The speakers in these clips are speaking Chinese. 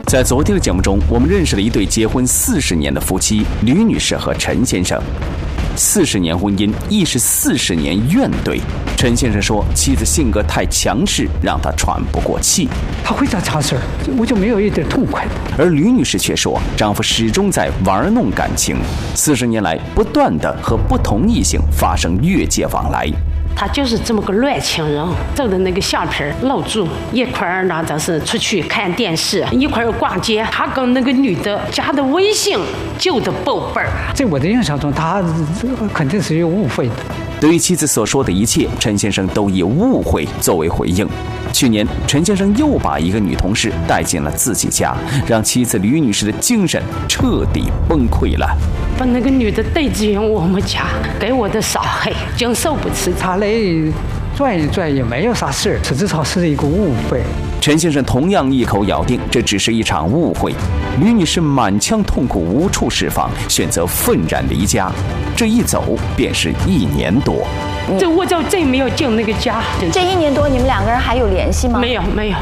在昨天的节目中，我们认识了一对结婚40年的夫妻吕女士和陈先生。40年婚姻亦是40年怨怼。陈先生说，妻子性格太强势，让他喘不过气。 他会找茬事儿，我就没有一点痛快。 而吕女士却说，丈夫始终在玩弄感情，40年来不断的和不同异性发生越界往来。 他就是这么个乱情人，皱的那个相片露住，一块儿呢就是出去看电视，一块儿逛街。他跟那个女的加的微信，旧的报辈儿。 在我的印象中，他肯定是有误会的。 对于妻子所说的一切，陈先生都以误会作为回应。去年，陈先生又把一个女同事带进了自己家，让妻子吕女士的精神彻底崩溃了。 把那个女的带进我们家，给我的伤害经受不起。 他来转一转也没有啥事儿，实质上是一个误会。 陈先生同样一口咬定这只是一场误会。吕女士满腔痛苦无处释放，选择愤然离家。这一走便是1年多。 这我就再没有进那个家。 这1年多，你们2个人还有联系吗？ 没有。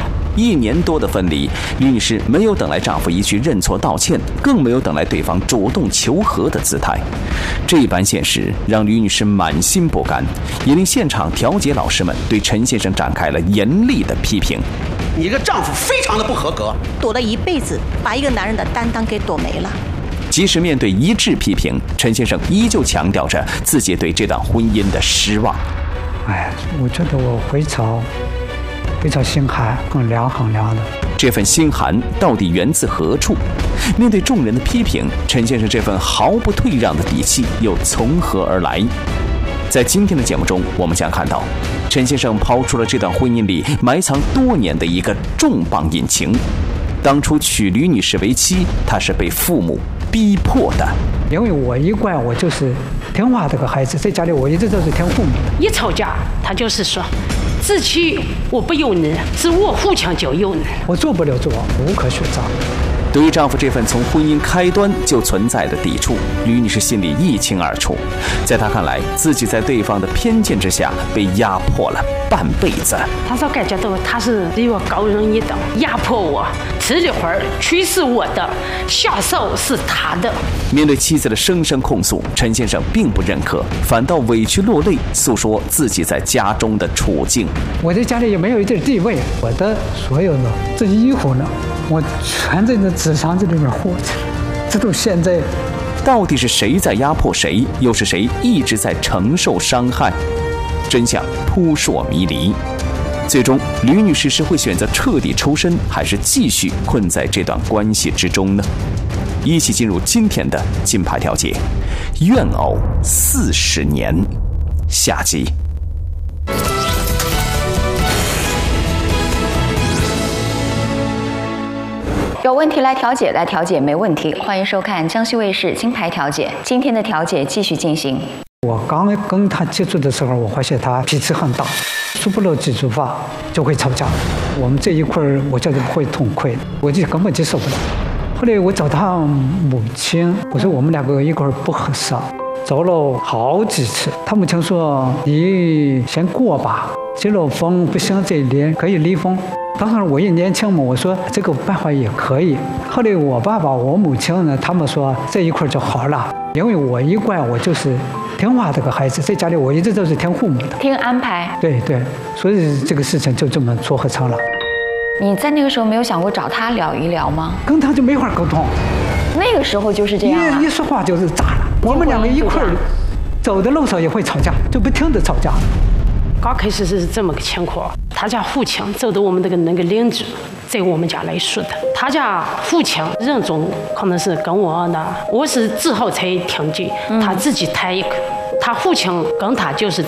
1年多的分离，吕女士没有等来丈夫一句认错道歉，更没有等来对方主动求和的姿态。这般现实让吕女士满心不甘，也令现场调解老师们对陈先生展开了严厉的批评。 你这个丈夫非常的不合格， 躲了一辈子，把一个男人的担当给躲没了。 即使面对一致批评，陈先生依旧强调着自己对这段婚姻的失望。 我觉得我非常心寒，很凉的。 这份心寒到底源自何处？面对众人的批评，陈先生这份毫不退让的底气又从何而来？在今天的节目中，我们将看到陈先生抛出了这段婚姻里埋藏多年的一个重磅隐情。当初娶吕女士为妻，他是被父母逼迫的。 因为我一贯我就是听话这个孩子，在家里我一直都是听父母的。 一吵架，他就是说，自己我不由你，是我父亲就由你。 我做不了主，无可选择。 对于丈夫这份从婚姻开端就存在的抵触，吕女士心里一清二楚。在她看来，自己在对方的偏见之下被压迫了半辈子。 她说感觉到他是比我高人一等，压迫我，吃的会儿屈是我的，下手是他的。 面对妻子的声声控诉，陈先生并不认可，反倒委屈落泪，诉说自己在家中的处境。 我在家里也没有一点地位，我的所有的这衣服呢，我全在那纸箱子里面活着，直到现在。 到底是谁在压迫谁，又是谁一直在承受伤害？真相扑朔迷离。最终，吕女士是会选择彻底抽身，还是继续困在这段关系之中呢？一起进入今天的金牌调解，怨偶40年，下集。 有问题来调解没问题。欢迎收看江西卫视金牌调解，今天的调解继续进行。 我刚跟他接触的时候，我发现他脾气很大，说不了几句话就会吵架。我们这一块我觉得会痛快，我就根本接受不了。后来我找他母亲，我说我们2个一块不合适，找了好几次。他母亲说你先过吧，结了婚不行再离，可以离婚。当时我也年轻嘛，我说这个办法也可以。后来我爸爸、我母亲呢，他们说这一块就好了，因为我一贯我就是听话这个孩子，在家里我一直都是听父母的， 听安排。 对，所以这个事情就这么撮合成了。 你在那个时候没有想过找他聊一聊吗？ 跟他就没法沟通， 那个时候就是这样一说话就是炸了。我们2个一块走的路上也会吵架，就不停的吵架。 刚开始是这么个情况，他家父亲走到我们那个邻居，在我们家来说的。他家父亲人中可能是跟我呢，我是之后才听见，他自己谈一个，他父亲跟他就是